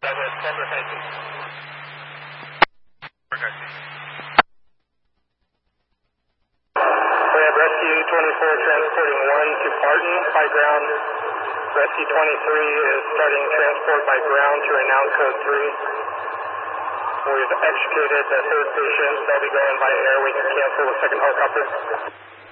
thank you. We have Rescue 24 transporting 1 to Barton by ground. Rescue 23 is starting transport by ground to Renown Code 3. We've extricated the third patient. They'll be going by air. We can cancel the second helicopter.